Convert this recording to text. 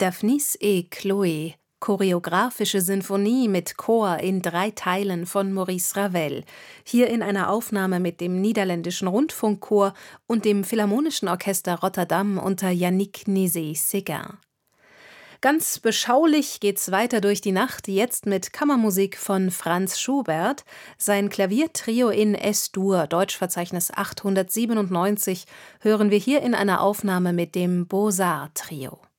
Daphnis et Chloé, choreografische Sinfonie mit Chor in 3 Teilen von Maurice Ravel, hier in einer Aufnahme mit dem Niederländischen Rundfunkchor und dem Philharmonischen Orchester Rotterdam unter Yannick Nézet-Séguin. Ganz beschaulich geht's weiter durch die Nacht, jetzt mit Kammermusik von Franz Schubert. Sein Klaviertrio in S-Dur, Deutschverzeichnis 897, hören wir hier in einer Aufnahme mit dem Beaux-Arts Trio.